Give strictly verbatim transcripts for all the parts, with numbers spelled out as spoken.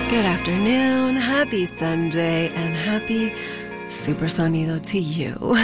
Good afternoon, happy Sunday, and happy Super Sonido to you.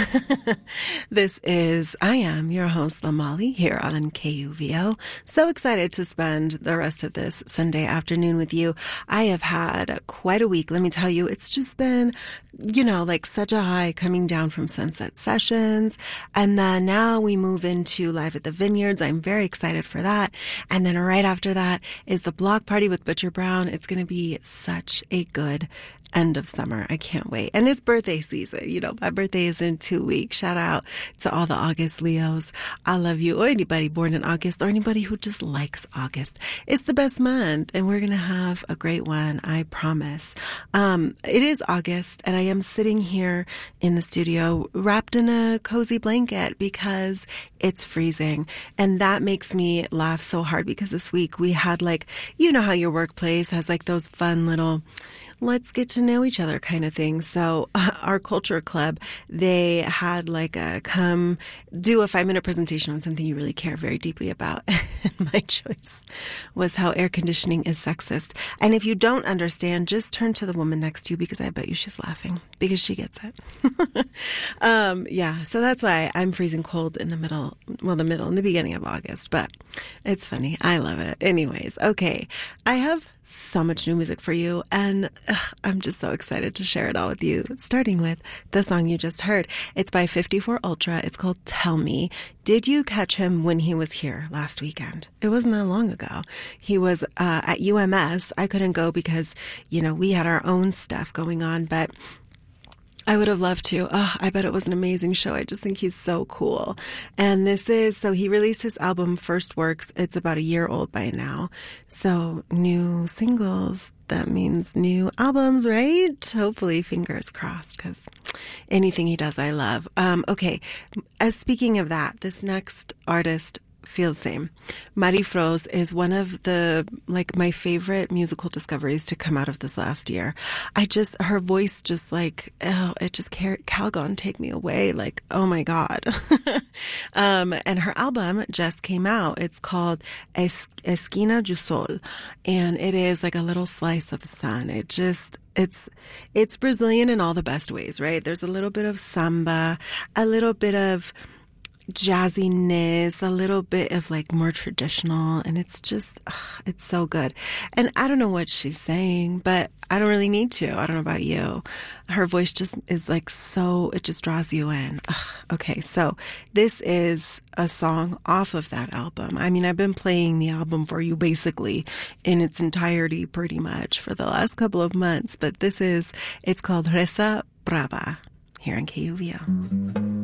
This is, I am your host, Lamali, here on K U V O. So excited to spend the rest of this Sunday afternoon with you. I have had quite a week. Let me tell you, it's just been, you know, like such a high coming down from Sunset Sessions. And then now we move into Live at the Vineyards. I'm very excited for that. And then right after that is the block party with Butcher Brown. It's going to be such a good end of summer. I can't wait. And it's birthday season. You know, my birthday is in two weeks. Shout out to all the August Leos. I love you. Or anybody born in August or anybody who just likes August. It's the best month and we're going to have a great one. I promise. Um, it is August and I am sitting here in the studio wrapped in a cozy blanket because it's freezing. And that makes me laugh so hard because this week we had like, you know how your workplace has like those fun little let's get to know each other kind of thing. So uh, our culture club, they had like a come do a five minute presentation on something you really care very deeply about. And my choice was how air conditioning is sexist. And if you don't understand, just turn to the woman next to you because I bet you she's laughing because she gets it. um, yeah, so that's why I'm freezing cold in the middle, well, the middle, in the beginning of August, but it's funny. I love it. Anyways, okay. I have so much new music for you, and ugh, I'm just so excited to share it all with you, starting with the song you just heard. It's by fifty-four Ultra. It's called Tell Me. Did you catch him when he was here last weekend? It wasn't that long ago. He was uh, at U M S. I couldn't go because, you know, we had our own stuff going on, but I would have loved to. Oh, I bet it was an amazing show. I just think he's so cool. And this is, so he released his album First Works. It's about a year old by now. So new singles, that means new albums, right? Hopefully, fingers crossed, because anything he does, I love. Um, okay, as speaking of that, this next artist, feel the same. Mari Froz is one of the, like, my favorite musical discoveries to come out of this last year. I just, her voice just like, oh, it just, Calgon, take me away. Like, oh my God. um, and her album just came out. It's called es- Esquina do Sol. And it is like a little slice of sun. It just, It's it's Brazilian in all the best ways, right? There's a little bit of samba, a little bit of jazziness, a little bit of like more traditional, and it's just, ugh, it's so good. And I don't know what she's saying, but I don't really need to. I don't know about you. Her voice just is like so, it just draws you in. Ugh, okay, so this is a song off of that album. I mean, I've been playing the album for you basically in its entirety pretty much for the last couple of months, but this is, it's called Reza Brava here on K U V O.